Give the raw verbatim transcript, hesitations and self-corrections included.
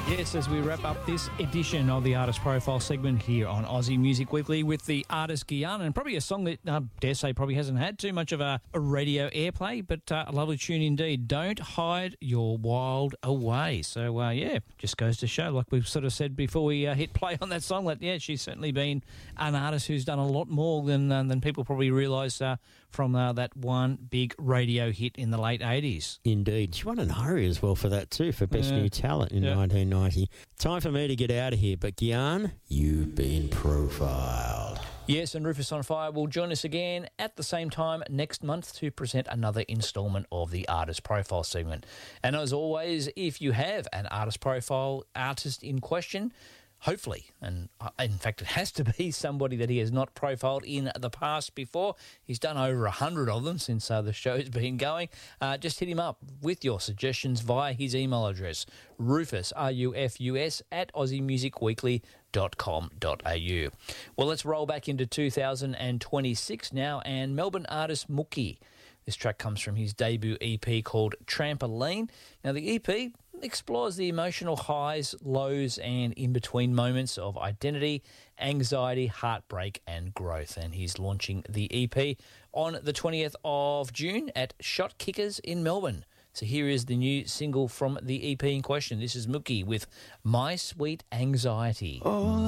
Yes, as we wrap up this edition of the Artist Profile segment here on Aussie Music Weekly with the artist Guyana, and probably a song that I uh, dare say probably hasn't had too much of a, a radio airplay, but uh, a lovely tune indeed. Don't hide your wild away. So, uh, yeah, just goes to show, like we've sort of said before we uh, hit play on that song, that, yeah, she's certainly been an artist who's done a lot more than uh, than people probably realise uh, from uh, that one big radio hit in the late eighties. Indeed. She won an Aria as well for that too, for Best Yeah. New Talent in Yeah. nineteen ninety. Time for me to get out of here, but Gyan, you've been profiled. Yes, and Rufus on Fire will join us again at the same time next month to present another instalment of the Artist Profile segment. And as always, if you have an artist profile artist in question, hopefully, and uh, in fact it has to be somebody that he has not profiled in the past before. He's done over a hundred of them since uh, the show's been going. Uh, just hit him up with your suggestions via his email address, Rufus, R U F U S, at aussie music weekly dot com dot a u. Well, let's roll back into two thousand twenty-six now, and Melbourne artist Mookie. This track comes from his debut E P called Trampoline. Now, the E P explores the emotional highs, lows, and in-between moments of identity, anxiety, heartbreak, and growth. And he's launching the E P on the twentieth of June at Shot Kickers in Melbourne. So here is the new single from the E P in question. This is Mookie with My Sweet Anxiety. Oh.